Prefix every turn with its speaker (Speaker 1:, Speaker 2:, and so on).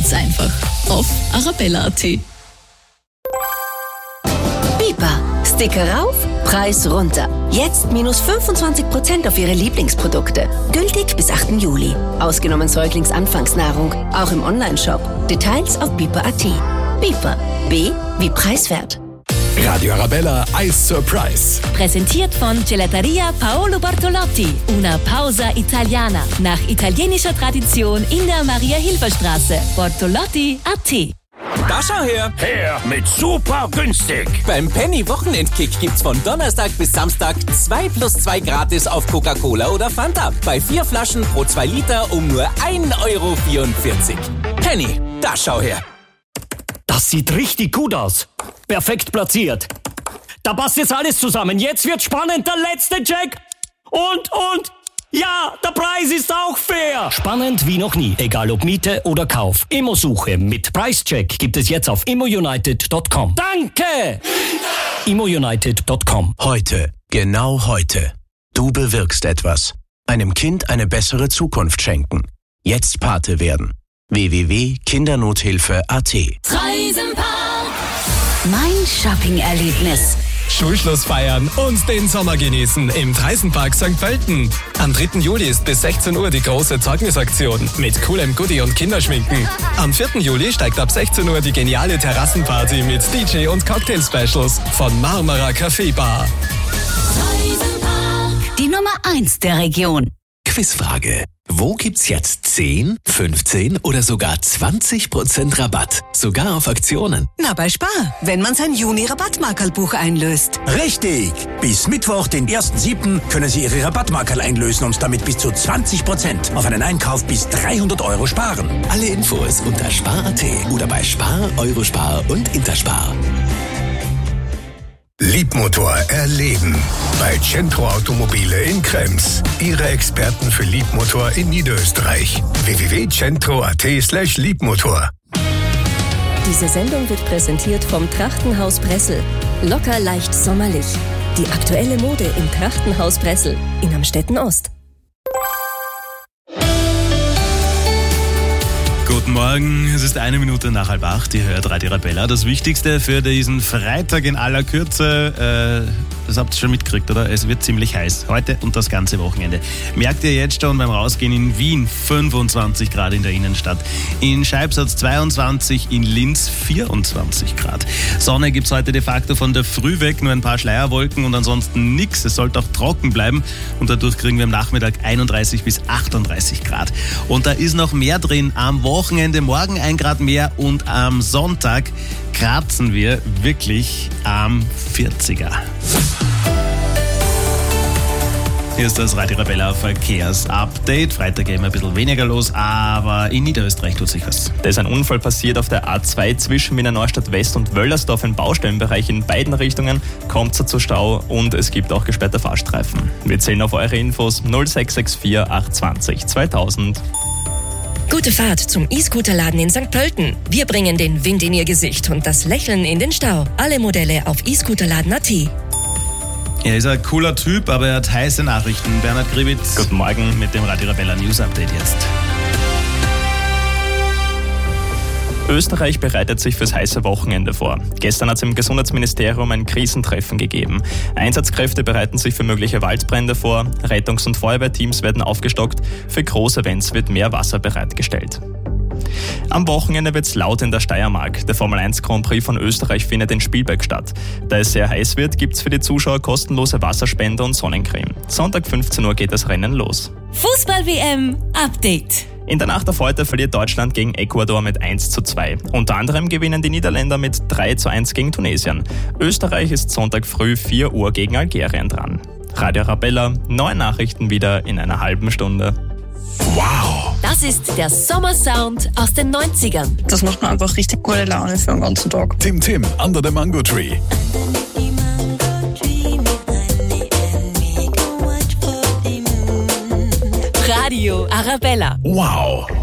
Speaker 1: Ganz einfach. Auf arabella.at.
Speaker 2: Bipa. Sticker rauf, Preis runter. Jetzt minus 25% auf Ihre Lieblingsprodukte. Gültig bis 8. Juli. Ausgenommen Säuglingsanfangsnahrung. Auch im Onlineshop. Details auf bipa.at. Bipa. B wie preiswert.
Speaker 3: Radio Arabella Eis Surprise.
Speaker 4: Präsentiert von Gelateria Paolo Bortolotti. Una pausa italiana. Nach italienischer Tradition in der Maria-Hilfer-Straße. Bortolotti.at.
Speaker 5: Da schau her!
Speaker 6: Her mit super günstig!
Speaker 5: Beim Penny Wochenendkick gibt's von Donnerstag bis Samstag 2+2 gratis auf Coca-Cola oder Fanta. Bei 4 Flaschen pro 2 Liter um nur 1,44 €. Penny, da schau her!
Speaker 6: Das sieht richtig gut aus. Perfekt platziert. Da passt jetzt alles zusammen. Jetzt wird spannend, der letzte Check. Und, ja, der Preis ist auch fair. Spannend wie noch nie, egal ob Miete oder Kauf. Immosuche mit Preischeck gibt es jetzt auf immounited.com. Danke! immounited.com.
Speaker 7: Heute, genau heute. Du bewirkst etwas. Einem Kind eine bessere Zukunft schenken. Jetzt Pate werden. www.kindernothilfe.at.
Speaker 4: Treisenpark.
Speaker 2: Mein Shopping-Erlebnis.
Speaker 8: Schulschluss feiern und den Sommer genießen im Treisenpark St. Pölten. Am 3. Juli ist bis 16 Uhr die große Zeugnisaktion mit coolem Goodie und Kinderschminken. Am 4. Juli steigt ab 16 Uhr die geniale Terrassenparty mit DJ und Cocktail-Specials von Marmara Café Bar.
Speaker 2: Die Nummer 1 der Region.
Speaker 3: Quizfrage. Wo gibt's jetzt 10, 15 oder sogar 20% Rabatt? Sogar auf Aktionen.
Speaker 9: Na, bei Spar, wenn man sein Juni-Rabattmarkerlbuch einlöst.
Speaker 10: Richtig! Bis Mittwoch, den 1.7. können Sie Ihre Rabattmarkerl einlösen und damit bis zu 20% auf einen Einkauf bis 300 € sparen.
Speaker 3: Alle Infos unter spar.at oder bei Spar, Eurospar und Interspar.
Speaker 11: Liebmotor erleben. Bei Centro Automobile in Krems. Ihre Experten für Liebmotor in Niederösterreich. www.centro.at/Liebmotor.
Speaker 4: Diese Sendung wird präsentiert vom Trachtenhaus Bressel. Locker leicht sommerlich. Die aktuelle Mode im Trachtenhaus Bressel in Amstetten Ost.
Speaker 12: Guten Morgen, es ist 1 Minute nach 7:30, ihr hört Radio Arabella. Das Wichtigste für diesen Freitag in aller Kürze, das habt ihr schon mitgekriegt, oder? Es wird ziemlich heiß, heute und das ganze Wochenende. Merkt ihr jetzt schon beim Rausgehen in Wien 25 Grad in der Innenstadt, in Scheibsatz 22, in Linz 24 Grad. Sonne gibt's heute de facto von der Früh weg, nur ein paar Schleierwolken und ansonsten nix. Es sollte auch trocken bleiben und dadurch kriegen wir am Nachmittag 31 bis 38 Grad. Und da ist noch mehr drin am Wochenende, morgen 1 Grad mehr und am Sonntag kratzen wir wirklich am 40er. Hier ist das Radio Arabella Verkehrsupdate. Freitag immer ein bisschen weniger los, aber in Niederösterreich tut sich was.
Speaker 13: Da ist ein Unfall passiert auf der A2 zwischen Wiener Neustadt West und Wöllersdorf im Baustellenbereich in beiden Richtungen. Kommt es zu Stau und es gibt auch gesperrte Fahrstreifen. Wir zählen auf eure Infos 0664 820 2000.
Speaker 4: Gute Fahrt zum E-Scooter-Laden in St. Pölten. Wir bringen den Wind in Ihr Gesicht und das Lächeln in den Stau. Alle Modelle auf e-Scooterladen.at.
Speaker 12: Er ist ein cooler Typ, aber er hat heiße Nachrichten. Bernhard Gribitz.
Speaker 13: Guten Morgen mit dem Radio Arabella News Update jetzt. Österreich bereitet sich fürs heiße Wochenende vor. Gestern hat es im Gesundheitsministerium ein Krisentreffen gegeben. Einsatzkräfte bereiten sich für mögliche Waldbrände vor. Rettungs- und Feuerwehrteams werden aufgestockt. Für Großevents wird mehr Wasser bereitgestellt. Am Wochenende wird's laut in der Steiermark. Der Formel 1 Grand Prix von Österreich findet in Spielberg statt. Da es sehr heiß wird, gibt's für die Zuschauer kostenlose Wasserspender und Sonnencreme. Sonntag 15 Uhr geht das Rennen los.
Speaker 4: Fußball-WM-Update.
Speaker 13: In der Nacht auf heute verliert Deutschland gegen Ecuador mit 1:2. Unter anderem gewinnen die Niederländer mit 3:1 gegen Tunesien. Österreich ist Sonntag früh 4 Uhr gegen Algerien dran. Radio Arabella, neue Nachrichten wieder in einer halben Stunde.
Speaker 3: Wow!
Speaker 4: Das ist der Sommersound aus den 90ern.
Speaker 14: Das macht mir einfach richtig gute Laune für den ganzen Tag.
Speaker 3: Tim Under the Mango Tree.
Speaker 4: Radio Arabella.
Speaker 3: Wow!